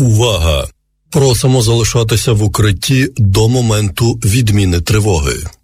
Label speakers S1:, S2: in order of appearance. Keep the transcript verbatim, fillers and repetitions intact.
S1: Увага! Просимо залишатися в укритті до моменту відміни тривоги.